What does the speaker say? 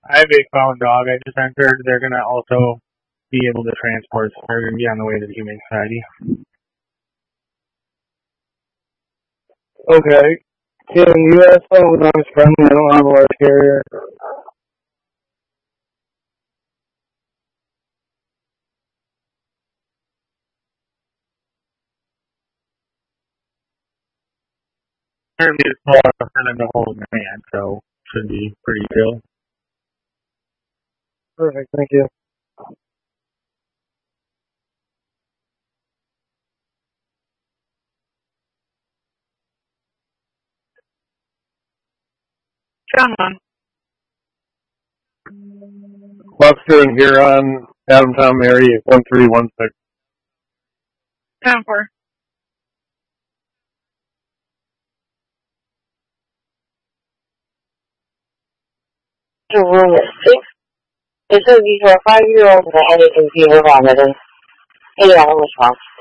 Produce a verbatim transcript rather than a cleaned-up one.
I have a found dog. I just entered. They're going to also be able to transport. So they're going to be on the way to the Humane Society. Okay. Can you ask that when I was friendly? I don't have a large carrier. Apparently it's small enough for them to hold in their hand, so should be pretty chill. Perfect, thank you. Come on. Buster and Huron, Adamtown, Mary, one three one six. Time for. To room at six. This is for a five-year-old with a headache and fever vomiting. Hey, Alan, what's wrong?